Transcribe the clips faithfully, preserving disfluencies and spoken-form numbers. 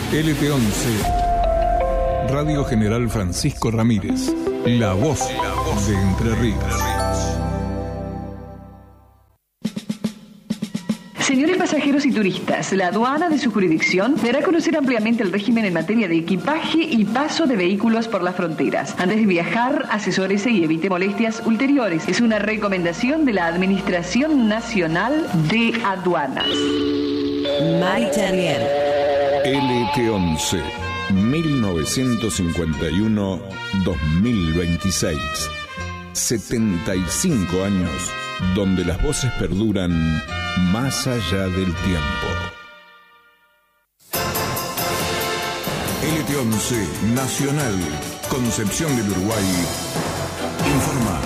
L T once, Radio General Francisco Ramírez, la voz, la voz de Entre Ríos. Señores pasajeros y turistas, la aduana de su jurisdicción dará a conocer ampliamente el régimen en materia de equipaje y paso de vehículos por las fronteras. Antes de viajar, asesórese y evite molestias ulteriores. Es una recomendación de la Administración Nacional de Aduanas. Mari Charrier. L T once, mil novecientos cincuenta y uno a dos mil veintiséis. setenta y cinco años donde las voces perduran más allá del tiempo. L T once Nacional, Concepción del Uruguay, informa.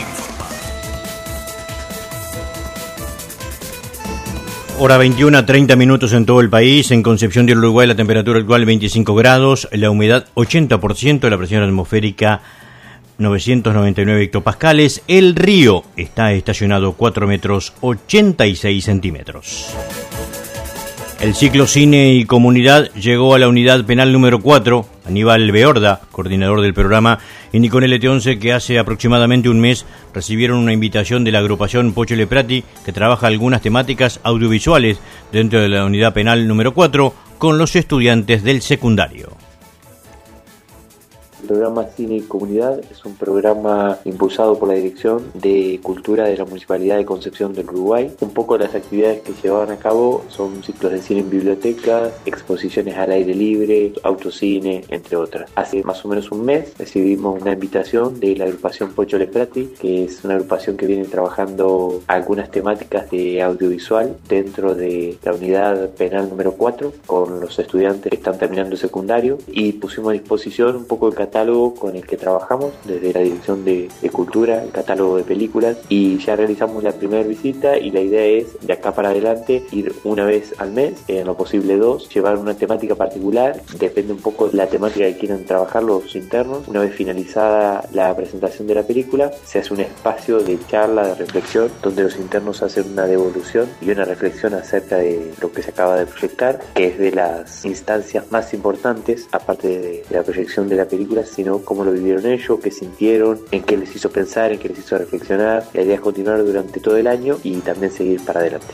Hora veintiuno, treinta minutos en todo el país. En Concepción del Uruguay la temperatura actual veinticinco grados, la humedad ochenta por ciento, la presión atmosférica novecientos noventa y nueve hectopascales. El río está estacionado cuatro metros ochenta y seis centímetros. El ciclo Cine y Comunidad llegó a la unidad penal número cuatro. Aníbal Beorda, coordinador del programa, indicó en L T once que hace aproximadamente un mes recibieron una invitación de la agrupación Pocho Leprati, que trabaja algunas temáticas audiovisuales dentro de la unidad penal número cuatro con los estudiantes del secundario. El programa Cine y Comunidad es un programa impulsado por la Dirección de Cultura de la Municipalidad de Concepción del Uruguay. Un poco las actividades que llevaban a cabo son ciclos de cine en bibliotecas, exposiciones al aire libre, autocine, entre otras. Hace más o menos un mes recibimos una invitación de la agrupación Pocho Leprati, que es una agrupación que viene trabajando algunas temáticas de audiovisual dentro de la unidad penal número cuatro con los estudiantes que están terminando el secundario, y pusimos a disposición un poco el catálogo con el que trabajamos desde la Dirección de, de Cultura, el catálogo de películas, y ya realizamos la primera visita y la idea es de acá para adelante ir una vez al mes, en lo posible dos, llevar una temática particular, depende un poco de la temática que quieran trabajar los internos. Una vez finalizada la presentación de la película, se hace un espacio de charla, de reflexión, donde los internos hacen una devolución y una reflexión acerca de lo que se acaba de proyectar, que es de las instancias más importantes, aparte de, de la proyección de la película, sino cómo lo vivieron ellos, qué sintieron, en qué les hizo pensar, en qué les hizo reflexionar. La idea es continuar durante todo el año y también seguir para adelante.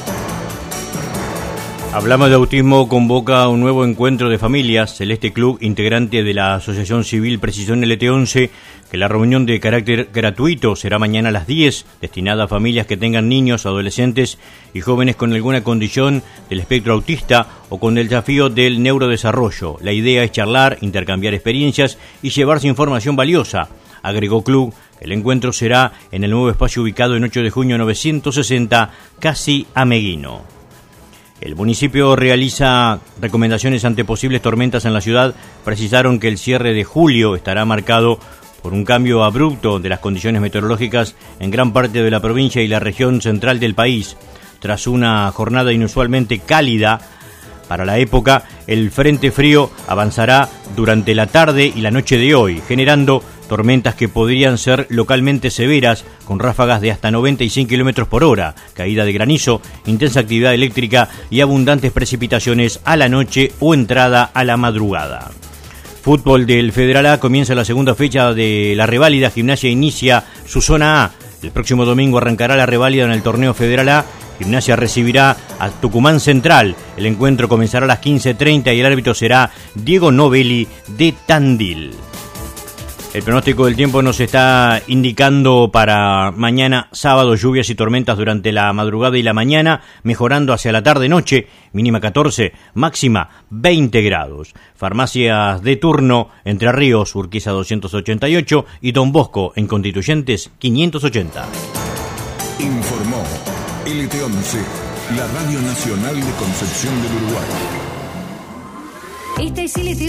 Hablamos de Autismo convoca un nuevo encuentro de familias. Celeste Club, integrante de la Asociación Civil, precisó en L T once que la reunión de carácter gratuito será mañana a las diez, destinada a familias que tengan niños, adolescentes y jóvenes con alguna condición del espectro autista o con el desafío del neurodesarrollo. La idea es charlar, intercambiar experiencias y llevarse información valiosa. Agregó Club que el encuentro será en el nuevo espacio ubicado en ocho de junio novecientos sesenta, casi a Meguino. El municipio realiza recomendaciones ante posibles tormentas en la ciudad. Precisaron que el cierre de julio estará marcado por un cambio abrupto de las condiciones meteorológicas en gran parte de la provincia y la región central del país. Tras una jornada inusualmente cálida para la época, el frente frío avanzará durante la tarde y la noche de hoy, generando tormentas que podrían ser localmente severas, con ráfagas de hasta noventa y cinco kilómetros por hora, caída de granizo, intensa actividad eléctrica y abundantes precipitaciones a la noche o entrada a la madrugada. Fútbol del Federal A, comienza la segunda fecha de la reválida. Gimnasia inicia su zona A. El próximo domingo arrancará la reválida en el torneo Federal A. Gimnasia recibirá a Tucumán Central. El encuentro comenzará a las quince treinta y el árbitro será Diego Novelli de Tandil. El pronóstico del tiempo nos está indicando para mañana sábado lluvias y tormentas durante la madrugada y la mañana, mejorando hacia la tarde-noche, mínima catorce, máxima veinte grados. Farmacias de turno, Entre Ríos, Urquiza doscientos ochenta y ocho y Don Bosco en Constituyentes quinientos ochenta. Informó L T once, la Radio Nacional de Concepción del Uruguay. Esta es L T